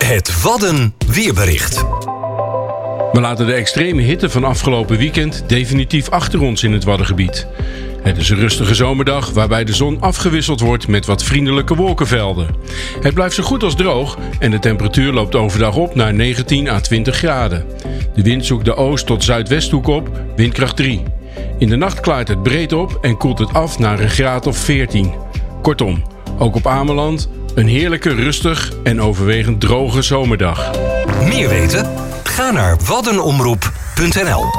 Het Wadden weerbericht. We laten de extreme hitte van afgelopen weekend definitief achter ons in het Waddengebied. Het is een rustige zomerdag waarbij de zon afgewisseld wordt met wat vriendelijke wolkenvelden. Het blijft zo goed als droog en de temperatuur loopt overdag op naar 19 à 20 graden. De wind zoekt de oost- tot zuidwesthoek op, windkracht 3. In de nacht klaart het breed op en koelt het af naar een graad of 14. Kortom, ook op Ameland een heerlijke, rustig en overwegend droge zomerdag. Meer weten? Ga naar waddenomroep.nl